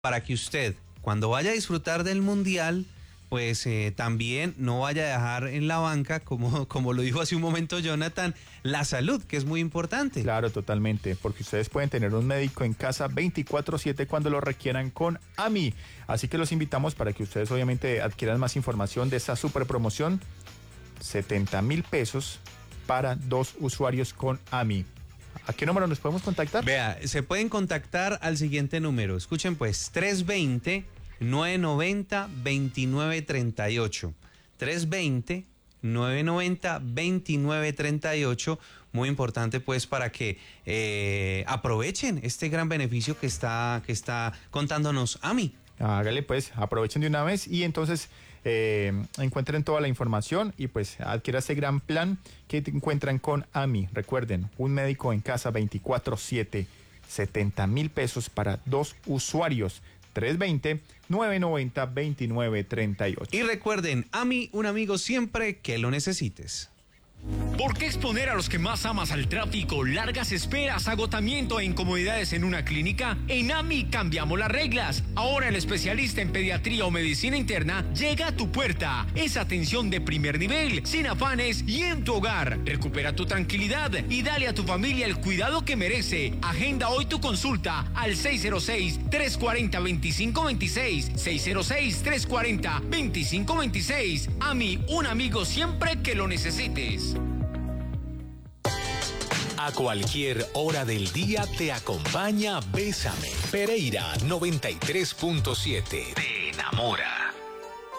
para que usted, cuando vaya a disfrutar del Mundial, pues también no vaya a dejar en la banca, como lo dijo hace un momento Jonathan, la salud, que es muy importante. Claro, totalmente, porque ustedes pueden tener un médico en casa 24/7 cuando lo requieran con AMI. Así que los invitamos para que ustedes obviamente adquieran más información de esta super promoción. 70,000 pesos para 2 usuarios con AMI. ¿A qué número nos podemos contactar? Vea, se pueden contactar al siguiente número. Escuchen pues, 320-990-2938. 320-990-2938. Muy importante pues para que aprovechen este gran beneficio que está contándonos AMI. Hágale pues, aprovechen de una vez y entonces encuentren toda la información y pues adquiera este gran plan que encuentran con AMI. Recuerden, un médico en casa 24/7, 70,000 pesos para 2 usuarios. 320-990-2938. Y recuerden, AMI, un amigo siempre que lo necesites. ¿Por qué exponer a los que más amas al tráfico, largas esperas, agotamiento e incomodidades en una clínica? En AMI cambiamos las reglas. Ahora el especialista en pediatría o medicina interna llega a tu puerta. Es atención de primer nivel, sin afanes y en tu hogar. Recupera tu tranquilidad y dale a tu familia el cuidado que merece. Agenda hoy tu consulta al 606-340-2526. 606-340-2526. AMI, un amigo siempre que lo necesites. A cualquier hora del día te acompaña Bésame. Pereira 93.7. Te enamora.